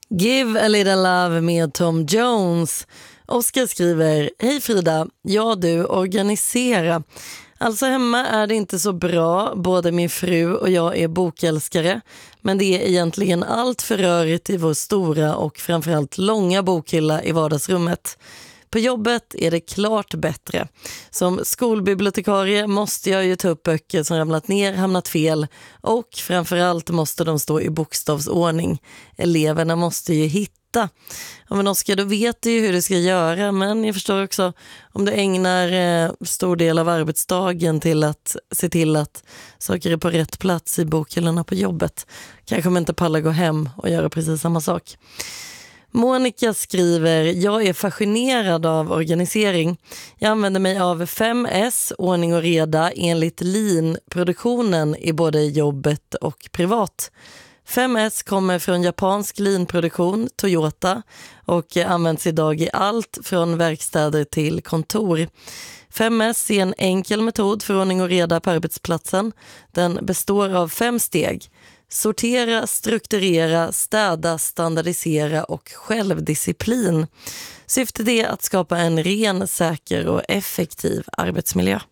Give a little love med Tom Jones. Oskar skriver: Hej Frida, ja du, organisera. Alltså hemma är det inte så bra, både min fru och jag är bokälskare. Men det är egentligen allt för rörigt i vår stora och framförallt långa bokhylla i vardagsrummet. På jobbet är det klart bättre. Som skolbibliotekarie måste jag ju ta upp böcker som ramlat ner, hamnat fel och framförallt måste de stå i bokstavsordning. Eleverna måste ju hitta. Ja, men Oskar, då vet du ju hur du ska göra, men jag förstår också om du ägnar stor del av arbetsdagen till att se till att saker är på rätt plats i bokhyllorna på jobbet. Kanske man inte pallar gå hem och göra precis samma sak. Monica skriver: jag är fascinerad av organisering. Jag använder mig av 5S, ordning och reda, enligt Lean-produktionen i både jobbet och privat. 5S kommer från japansk Lean-produktion, Toyota, och används idag i allt från verkstäder till kontor. 5S är en enkel metod för ordning och reda på arbetsplatsen. Den består av 5 steg. Sortera, strukturera, städa, standardisera och självdisciplin. Syftet är att skapa en ren, säker och effektiv arbetsmiljö.